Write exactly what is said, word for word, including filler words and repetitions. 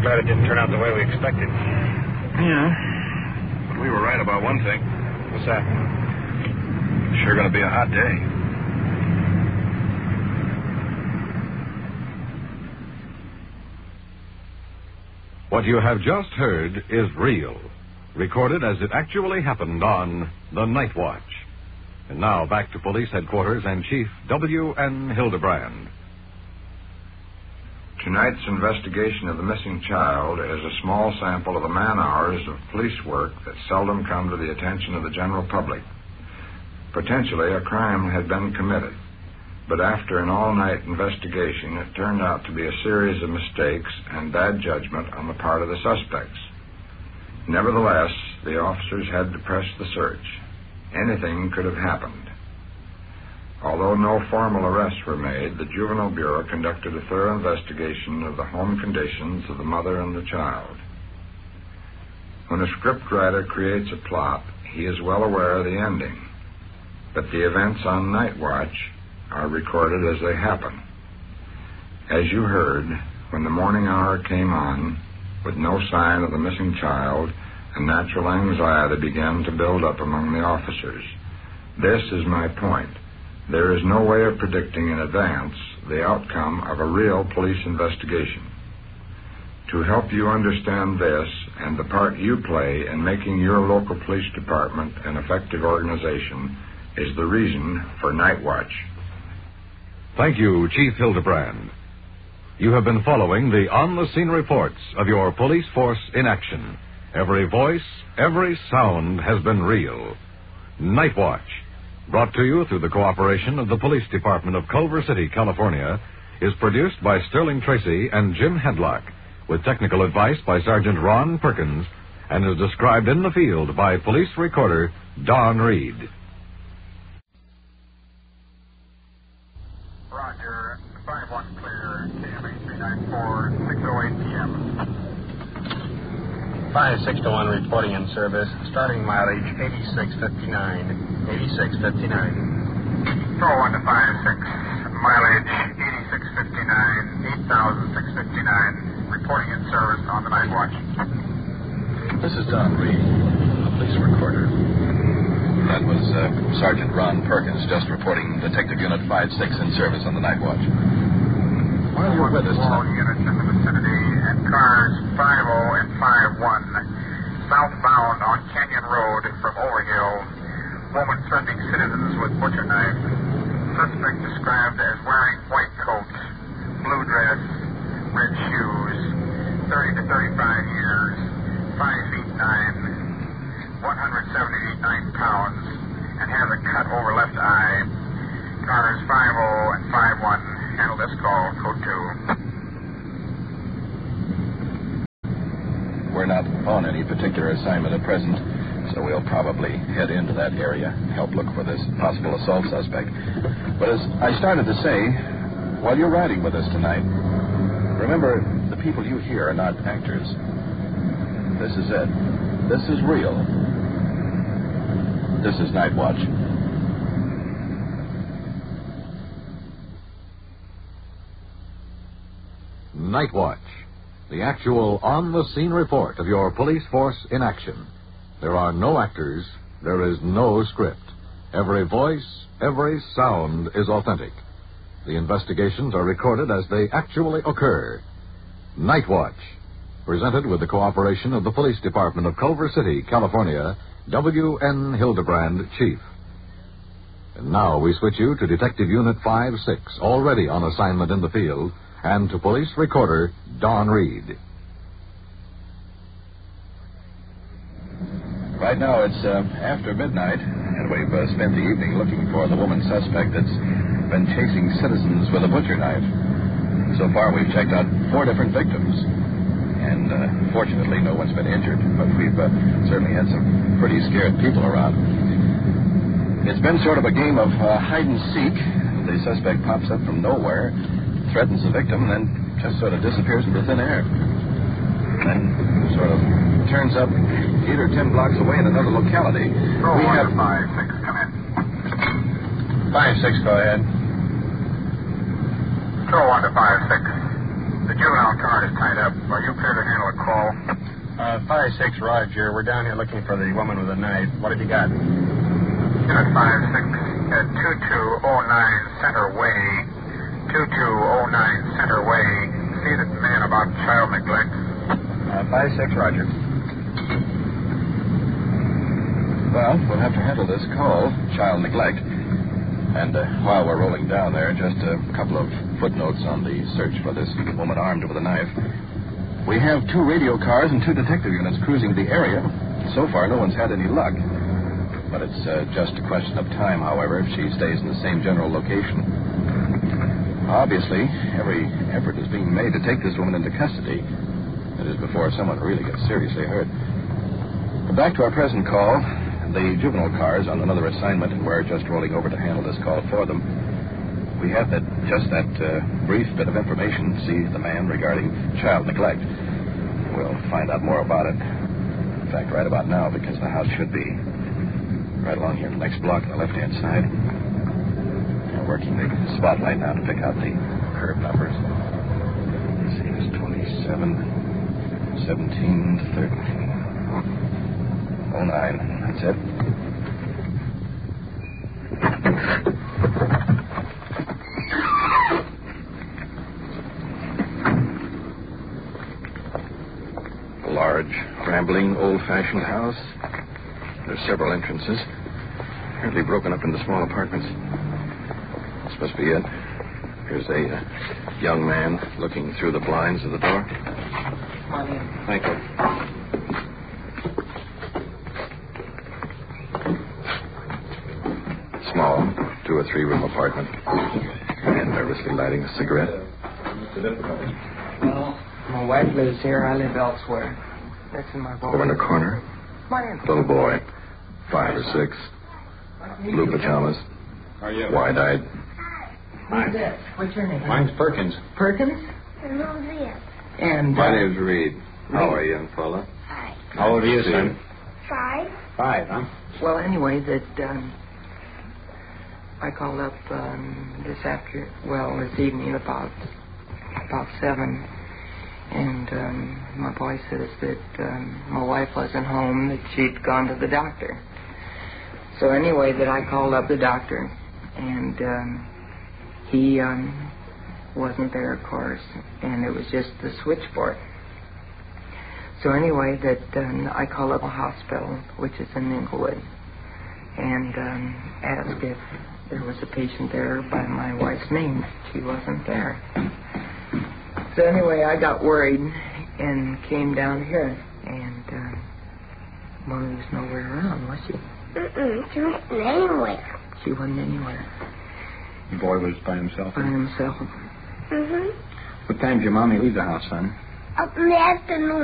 glad it didn't turn out the way we expected. Yeah. But we were right about one thing. What's that? Sure going to be a hot day. What you have just heard is real, recorded as it actually happened on The Night Watch. And now back to Police Headquarters and Chief W N Hildebrand. Tonight's investigation of the missing child is a small sample of the man-hours of police work that seldom come to the attention of the general public. Potentially, a crime had been committed, but after an all-night investigation, it turned out to be a series of mistakes and bad judgment on the part of the suspects. Nevertheless, the officers had to press the search. Anything could have happened. Although no formal arrests were made, the Juvenile Bureau conducted a thorough investigation of the home conditions of the mother and the child. When a scriptwriter creates a plot, he is well aware of the ending, but the events on Night Watch are recorded as they happen. As you heard, when the morning hour came on, with no sign of the missing child, a natural anxiety began to build up among the officers. This is my point. There is no way of predicting in advance the outcome of a real police investigation. To help you understand this and the part you play in making your local police department an effective organization is the reason for Night Watch. Thank you, Chief Hildebrand. You have been following the on-the-scene reports of your police force in action. Every voice, every sound has been real. Night Watch, brought to you through the cooperation of the Police Department of Culver City, California, is produced by Sterling Tracy and Jim Hedlock, with technical advice by Sergeant Ron Perkins, and is described in the field by police recorder Don Reed. Roger, five one clear, K M A three nine four, six oh eight p.m. five six to one reporting in service, starting mileage eighty-six fifty-nine, eighty-six fifty-nine. four one to five six, mileage eighty-six fifty-nine, eight thousand six hundred fifty-nine, reporting in service on the Night Watch. This is Don Reed, the police recorder. That was uh, Sergeant Ron Perkins, just reporting Detective Unit five six in service on the Night Watch. While you're with us All tonight... units in the vicinity and cars five oh and five one, southbound on Canyon Road from Overhill. Woman threatening citizens with butcher knife. Suspect described as wearing white coat, blue dress, red shoes, thirty to thirty-five years, five feet nine, one hundred seventy-nine pounds, and has a cut over left eye. Cars five oh and five one, handle this call, code two. We're not on any particular assignment at present, so we'll probably head into that area, help look for this possible assault suspect. But as I started to say, while you're riding with us tonight, remember, the people you hear are not actors. This is it. This is real. This is Night Watch. Night Watch, the actual on-the-scene report of your police force in action. There are no actors. There is no script. Every voice, every sound is authentic. The investigations are recorded as they actually occur. Night Watch, presented with the cooperation of the Police Department of Culver City, California, W N Hildebrand, Chief. And now we switch you to Detective Unit five six, already on assignment in the field, and to police recorder Don Reed. Right now it's uh, after midnight, and we've uh, spent the evening looking for the woman suspect that's been chasing citizens with a butcher knife. So far we've checked out four different victims, and uh, fortunately no one's been injured, but we've uh, certainly had some pretty scared people around. It's been sort of a game of uh, hide and seek. The suspect pops up from nowhere, threatens the victim, and then just sort of disappears into thin air. Then sort of turns up eight or ten blocks away in another locality. Roll we one have to five six, come in. five six, go ahead. Control one to five six. The The juvenile car is tied up. Are you clear to handle a call? Uh, five six, Roger. We're down here looking for the woman with the knife. What have you got? Unit five six at two two oh nine Center Way. two two oh nine Center Way. See that man about child neglect? Uh, five six, Roger. Well, we'll have to handle this call, child neglect. And uh, while we're rolling down there, just a couple of footnotes on the search for this woman armed with a knife. We have two radio cars and two detective units cruising the area. So far, no one's had any luck. But it's uh, just a question of time, however, if she stays in the same general location. Obviously, every effort is being made to take this woman into custody. That is, before someone really gets seriously hurt. But back to our present call. The juvenile car is on another assignment, and we're just rolling over to handle this call for them. We have that just that uh, brief bit of information, see the man regarding child neglect. We'll find out more about it. In fact, right about now, because the house should be right along here in the next block on the left-hand side. We're working the spotlight now to pick out the curb numbers. Let's see, it's twenty-seven, seventeen, thirteen. Oh nine, that's it. A large, rambling, old-fashioned house. There's several entrances, apparently broken up into small apartments. This must be it. Here's a uh, young man looking through the blinds of the door. Come on in. Thank you. Small, two or three room apartment. Man nervously lighting a cigarette. Well, my wife lives here. I live elsewhere. That's in my vault. Over in the corner, Come on in. little boy, five or six, blue pajamas, How are you? wide-eyed. Who's this? What's your name? Mine's Perkins. Perkins? And, uh, My name's Reed. How are you, young fella? Five. How old are you, son? Five. Five, huh? well, anyway, that, um, I called up, um, this after, well, this evening about, about seven. And, um, my boy says that, um, my wife wasn't home, that she'd gone to the doctor. So anyway, that I called up the doctor, and, um, he, um, wasn't there, of course, and it was just the switchboard. So anyway, that um, I called up a hospital, which is in Inglewood, and um, asked if there was a patient there by my wife's name. She wasn't there. So anyway, I got worried and came down here, and uh, Molly was nowhere around, was she? Mm-mm. She wasn't anywhere. She wasn't anywhere. The boy was by himself. By himself. Mm-hmm. What time did your mommy leave the house, son? Up in the afternoon.